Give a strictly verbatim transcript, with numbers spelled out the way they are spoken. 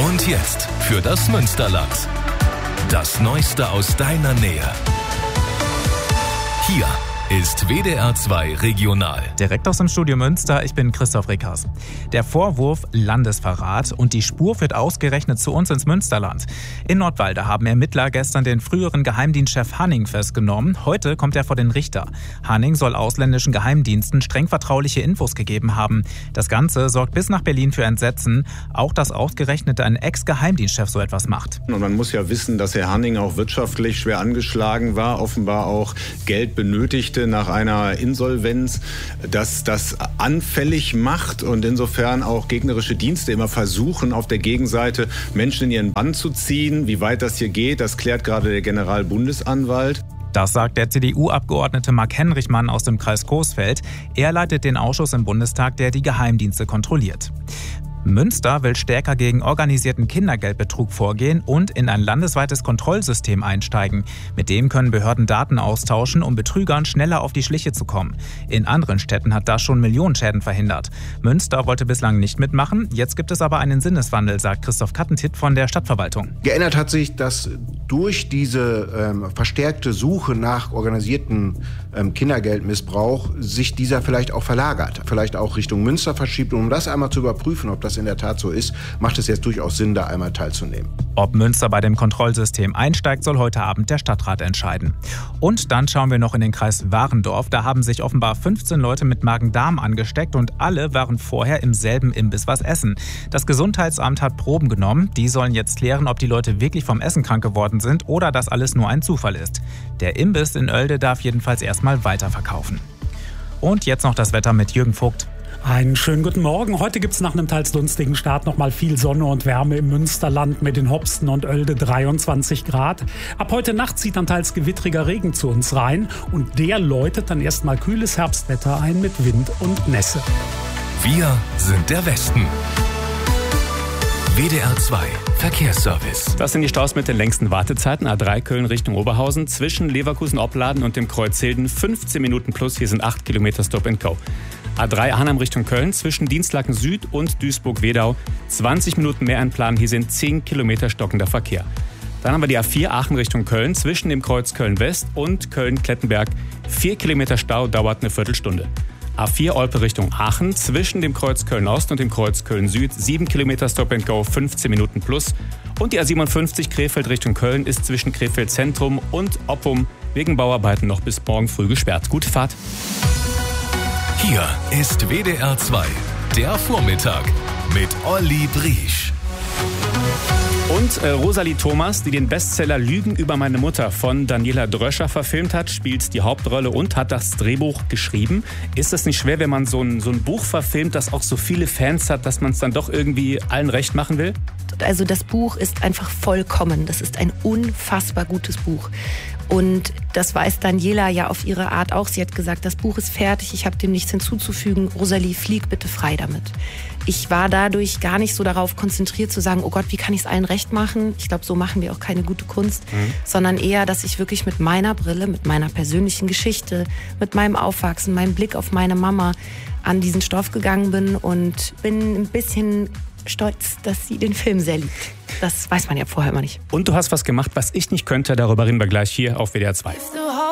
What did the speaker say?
Und jetzt für das Münsterland. Das Neueste aus deiner Nähe. Hier ist W D R zwei Regional. Direkt aus dem Studio Münster, ich bin Christoph Rickers. Der Vorwurf Landesverrat und die Spur führt ausgerechnet zu uns ins Münsterland. In Nordwalde haben Ermittler gestern den früheren Geheimdienstchef Hanning festgenommen. Heute kommt er vor den Richter. Hanning soll ausländischen Geheimdiensten streng vertrauliche Infos gegeben haben. Das Ganze sorgt bis nach Berlin für Entsetzen. Auch dass ausgerechnet ein Ex-Geheimdienstchef so etwas macht. Und man muss ja wissen, dass Herr Hanning auch wirtschaftlich schwer angeschlagen war, offenbar auch Geld benötigte nach einer Insolvenz, dass das anfällig macht und insofern auch gegnerische Dienste immer versuchen, auf der Gegenseite Menschen in ihren Bann zu ziehen. Wie weit das hier geht, das klärt gerade der Generalbundesanwalt. Das sagt der C D U-Abgeordnete Marc Henrichmann aus dem Kreis Coesfeld. Er leitet den Ausschuss im Bundestag, der die Geheimdienste kontrolliert. Münster will stärker gegen organisierten Kindergeldbetrug vorgehen und in ein landesweites Kontrollsystem einsteigen. Mit dem können Behörden Daten austauschen, um Betrügern schneller auf die Schliche zu kommen. In anderen Städten hat das schon Millionenschäden verhindert. Münster wollte bislang nicht mitmachen, jetzt gibt es aber einen Sinneswandel, sagt Christoph Kattentit von der Stadtverwaltung. Geändert hat sich, dass durch diese ähm, verstärkte Suche nach organisierten ähm, Kindergeldmissbrauch sich dieser vielleicht auch verlagert, vielleicht auch Richtung Münster verschiebt. Und um das einmal zu überprüfen, ob das in der Tat so ist, macht es jetzt durchaus Sinn, da einmal teilzunehmen. Ob Münster bei dem Kontrollsystem einsteigt, soll heute Abend der Stadtrat entscheiden. Und dann schauen wir noch in den Kreis Warendorf. Da haben sich offenbar fünfzehn Leute mit Magen-Darm angesteckt und alle waren vorher im selben Imbiss was essen. Das Gesundheitsamt hat Proben genommen. Die sollen jetzt klären, ob die Leute wirklich vom Essen krank geworden sind oder dass alles nur ein Zufall ist. Der Imbiss in Oelde darf jedenfalls erstmal weiterverkaufen. Und jetzt noch das Wetter mit Jürgen Vogt. Einen schönen guten Morgen. Heute gibt es nach einem teils dunstigen Start noch mal viel Sonne und Wärme im Münsterland mit den Hopsten und Oelde dreiundzwanzig Grad. Ab heute Nacht zieht dann teils gewittriger Regen zu uns rein und der läutet dann erstmal kühles Herbstwetter ein mit Wind und Nässe. Wir sind der Westen. W D R zwei Verkehrsservice. Das sind die Staus mit den längsten Wartezeiten. A drei Köln Richtung Oberhausen zwischen Leverkusen-Opladen und dem Kreuz Hilden fünfzehn Minuten plus. Hier sind acht Kilometer Stop and Go. A drei Arnhem Richtung Köln zwischen Dienstlaken Süd und Duisburg-Wedau zwanzig Minuten mehr einplanen. Hier sind zehn Kilometer stockender Verkehr. Dann haben wir die A vier Aachen Richtung Köln zwischen dem Kreuz Köln-West und Köln-Klettenberg. vier Kilometer Stau, dauert eine Viertelstunde. A vier Olpe Richtung Aachen zwischen dem Kreuz Köln-Ost und dem Kreuz Köln-Süd. sieben Kilometer Stop and Go, fünfzehn Minuten plus. Und die A siebenundfünfzig Krefeld Richtung Köln ist zwischen Krefeld Zentrum und Oppum wegen Bauarbeiten noch bis morgen früh gesperrt. Gute Fahrt. Hier ist W D R zwei, der Vormittag mit Olli Briesch. Und äh, Rosalie Thomas, die den Bestseller Lügen über meine Mutter von Daniela Dröscher verfilmt hat, spielt die Hauptrolle und hat das Drehbuch geschrieben. Ist das nicht schwer, wenn man so ein, so ein Buch verfilmt, das auch so viele Fans hat, dass man es dann doch irgendwie allen recht machen will? Also das Buch ist einfach vollkommen. Das ist ein unfassbar gutes Buch. Und das weiß Daniela ja auf ihre Art auch. Sie hat gesagt, das Buch ist fertig, ich habe dem nichts hinzuzufügen. Rosalie, flieg bitte frei damit. Ich war dadurch gar nicht so darauf konzentriert zu sagen, oh Gott, wie kann ich es allen recht machen? Ich glaube, so machen wir auch keine gute Kunst. Mhm. Sondern eher, dass ich wirklich mit meiner Brille, mit meiner persönlichen Geschichte, mit meinem Aufwachsen, meinem Blick auf meine Mama an diesen Stoff gegangen bin und bin ein bisschen stolz, dass sie den Film sehr liebt. Das weiß man ja vorher immer nicht. Und du hast was gemacht, was ich nicht könnte. Darüber reden wir gleich hier auf W D R zwei.